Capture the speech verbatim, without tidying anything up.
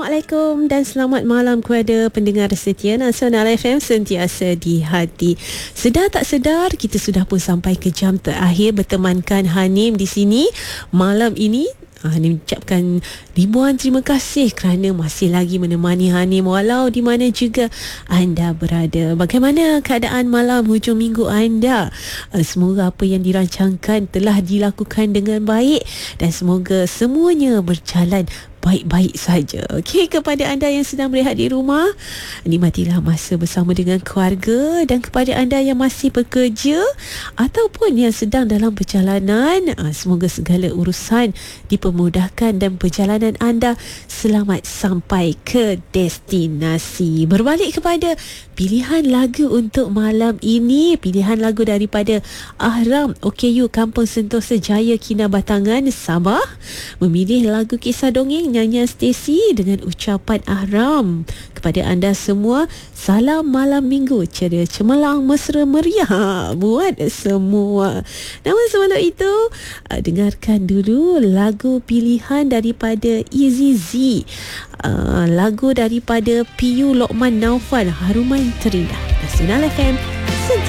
Assalamualaikum dan selamat malam kepada pendengar setia Nasional F M sentiasa di hati. Sedar tak sedar kita sudah pun sampai ke jam terakhir bertemankan Hanim di sini malam ini. Hanim ucapkan ribuan terima kasih kerana masih lagi menemani Hanim walau di mana juga anda berada. Bagaimana keadaan malam hujung minggu anda? Semoga apa yang dirancangkan telah dilakukan dengan baik dan semoga semuanya berjalan baik-baik saja. Okey, kepada anda yang sedang berehat di rumah, nikmatilah masa bersama dengan keluarga, dan kepada anda yang masih bekerja ataupun yang sedang dalam perjalanan, semoga segala urusan dipermudahkan dan perjalanan anda selamat sampai ke destinasi. Berbalik kepada pilihan lagu untuk malam ini, pilihan lagu daripada Ahram O K U Kampung Sentosa Jaya Kinabatangan, Sabah, memilih lagu kisah dongeng nyanyian Stacy dengan ucapan Ahram. Kepada anda semua, salam malam minggu ceria cemerlang mesra meriah buat semua. Namun sebelum itu, dengarkan dulu lagu pilihan daripada Easy Z, uh, lagu daripada P U Lokman Naufal, Haruman Terindah. Nasional F M